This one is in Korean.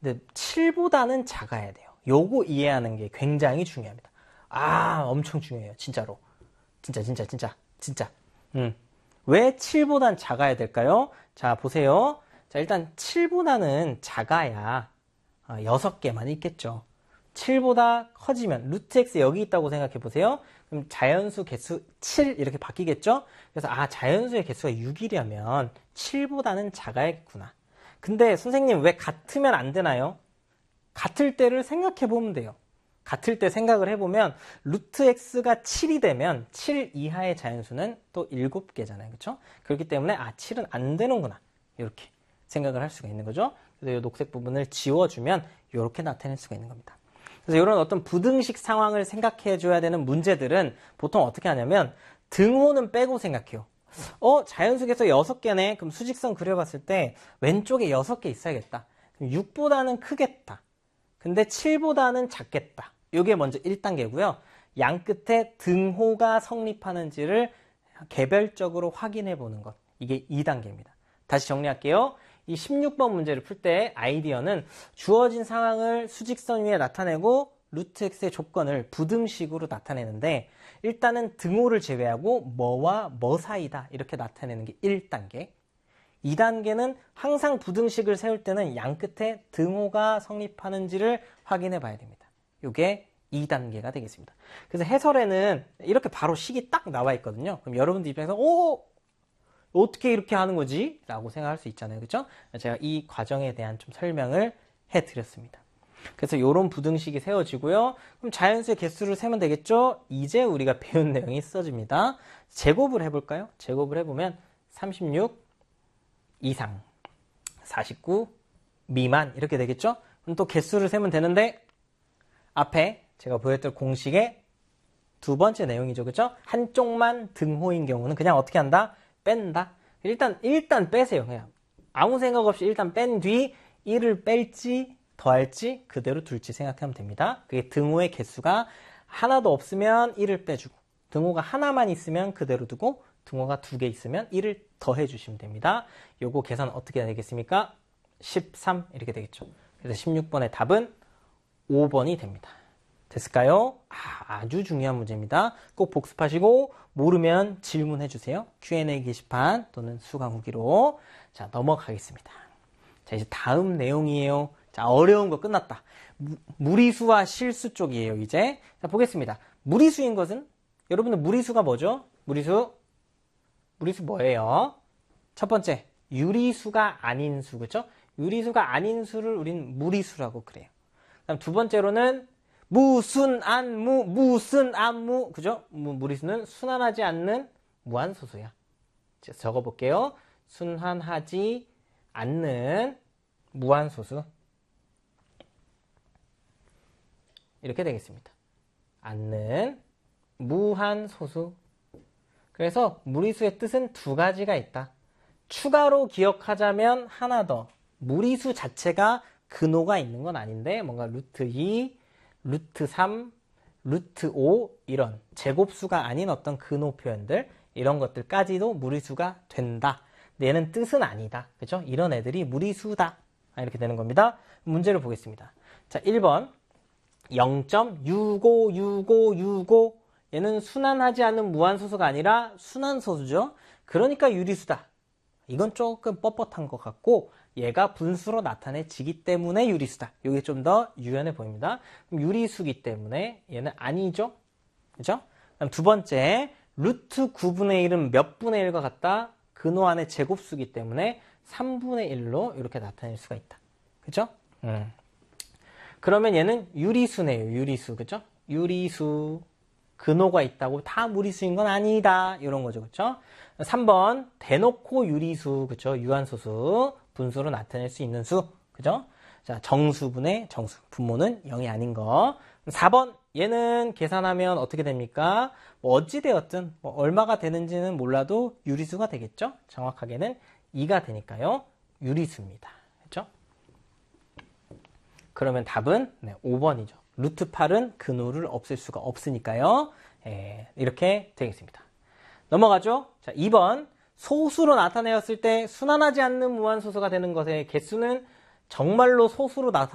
근데 7보다는 작아야 돼요. 요거 이해하는 게 굉장히 중요합니다. 엄청 중요해요. 진짜로. 진짜. 왜 7보단 작아야 될까요? 자, 보세요. 자, 일단 7보다는 작아야 6개만 있겠죠. 7보다 커지면 루트 x 여기 있다고 생각해 보세요. 그럼 자연수 개수 7 이렇게 바뀌겠죠? 그래서 자연수의 개수가 6이려면 7보다는 작아야겠구나. 근데 선생님 왜 같으면 안 되나요? 같을 때를 생각해 보면 돼요. 같을 때 생각을 해보면 루트 x가 7이 되면 7 이하의 자연수는 또 7개잖아요. 그렇죠? 그렇기 때문에 7은 안 되는구나. 이렇게 생각을 할 수가 있는 거죠. 그래서 이 녹색 부분을 지워주면 이렇게 나타낼 수가 있는 겁니다. 그래서 이런 어떤 부등식 상황을 생각해 줘야 되는 문제들은 보통 어떻게 하냐면 등호는 빼고 생각해요. 자연수에서 6개네. 그럼 수직선 그려봤을 때 왼쪽에 6개 있어야겠다. 그럼 6보다는 크겠다. 근데 7보다는 작겠다. 이게 먼저 1단계고요. 양 끝에 등호가 성립하는지를 개별적으로 확인해 보는 것. 이게 2단계입니다. 다시 정리할게요. 이 16번 문제를 풀 때 아이디어는 주어진 상황을 수직선 위에 나타내고 루트 x의 조건을 부등식으로 나타내는데 일단은 등호를 제외하고 뭐와 뭐 사이다 이렇게 나타내는 게 1단계. 2단계는 항상 부등식을 세울 때는 양 끝에 등호가 성립하는지를 확인해 봐야 됩니다. 이게 2단계가 되겠습니다. 그래서 해설에는 이렇게 바로 식이 딱 나와 있거든요. 그럼 여러분들 입장에서 어떻게 이렇게 하는 거지? 라고 생각할 수 있잖아요. 그렇죠? 제가 이 과정에 대한 좀 설명을 해드렸습니다. 그래서 이런 부등식이 세워지고요. 그럼 자연수의 개수를 세면 되겠죠? 이제 우리가 배운 내용이 써집니다. 제곱을 해볼까요? 제곱을 해보면 36 이상, 49 미만 이렇게 되겠죠? 그럼 또 개수를 세면 되는데 앞에 제가 보였던 공식의 두 번째 내용이죠. 그렇죠? 한쪽만 등호인 경우는 그냥 어떻게 한다? 뺀다. 일단 빼세요. 그냥 아무 생각 없이 일단 뺀 뒤 1을 뺄지 더할지 그대로 둘지 생각하면 됩니다. 그게 등호의 개수가 하나도 없으면 1을 빼주고 등호가 하나만 있으면 그대로 두고 등호가 2개 있으면 1을 더해 주시면 됩니다. 요거 계산 어떻게 되겠습니까? 13 이렇게 되겠죠. 그래서 16번의 답은 5번이 됩니다. 됐을까요? 아주 중요한 문제입니다. 꼭 복습하시고 모르면 질문해 주세요. Q&A 게시판 또는 수강 후기로. 자, 넘어가겠습니다. 자, 이제 다음 내용이에요. 자, 어려운 거 끝났다. 무리수와 실수 쪽이에요, 이제. 자, 보겠습니다. 무리수인 것은 여러분들 무리수가 뭐죠? 무리수 뭐예요? 첫 번째, 유리수가 아닌 수, 그렇죠? 유리수가 아닌 수를 우린 무리수라고 그래요. 그다음 두 번째로는 무슨 안무, 그죠? 무리수는 순환하지 않는 무한소수야. 적어볼게요. 순환하지 않는 무한소수. 이렇게 되겠습니다. 않는 무한소수. 그래서 무리수의 뜻은 두 가지가 있다. 추가로 기억하자면 하나 더. 무리수 자체가 근호가 있는 건 아닌데 뭔가 루트 2, 루트 3, 루트 5 이런 제곱수가 아닌 어떤 근호 표현들 이런 것들까지도 무리수가 된다. 근데 얘는 뜻은 아니다. 그죠? 이런 애들이 무리수다. 이렇게 되는 겁니다. 문제를 보겠습니다. 자, 1번 0.656565 얘는 순환하지 않는 무한소수가 아니라 순환소수죠. 그러니까 유리수다. 이건 조금 뻣뻣한 것 같고 얘가 분수로 나타내지기 때문에 유리수다. 이게 좀 더 유연해 보입니다. 그럼 유리수기 때문에 얘는 아니죠. 그죠? 그럼 두 번째 루트 9분의 1은 몇 분의 1과 같다? 근호 안의 제곱수기 때문에 3분의 1로 이렇게 나타낼 수가 있다. 그죠? 그러면 얘는 유리수네요. 유리수. 그죠? 유리수. 근호가 있다고 다 무리수인 건 아니다. 이런 거죠. 그렇죠? 3번 대놓고 유리수. 그렇죠? 유한소수. 분수로 나타낼 수 있는 수. 그죠? 자, 정수분의 정수. 분모는 0이 아닌 거. 4번 얘는 계산하면 어떻게 됩니까? 뭐 어찌 되었든 뭐 얼마가 되는지는 몰라도 유리수가 되겠죠? 정확하게는 2가 되니까요. 유리수입니다. 그렇죠? 그러면 답은 5번이죠. 루트 8은 근호를 없앨 수가 없으니까요. 이렇게 되겠습니다. 넘어가죠. 자, 2번 소수로 나타내었을 때 순환하지 않는 무한소수가 되는 것의 개수는 정말로 소수로